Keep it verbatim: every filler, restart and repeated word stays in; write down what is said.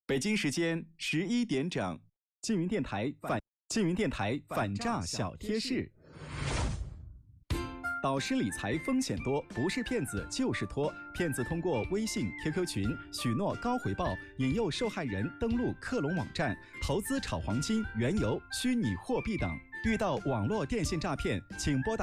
北京时间十一点整，缙云电台反缙云电台反诈小贴士。导师理财风险多，不是骗子就是托。骗子通过微信、Q Q 群许诺高回报，引诱受害人登录克隆网站投资炒黄金、原油、虚拟货币等。遇到网络电信诈骗，请拨打